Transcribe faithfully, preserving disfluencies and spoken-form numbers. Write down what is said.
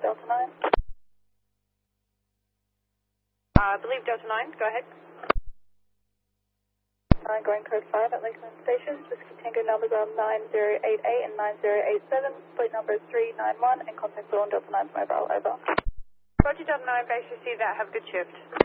Delta nine. Uh, I believe Delta nine, go ahead. nine going code five at Lakeland Station. Whiskey Tango numbers are nine zero eight eight and nine zero eight seven. Flight number is three nine one and contact Dawn Delta nine's mobile, over. Roger Delta nine, base received that. Have a good shift.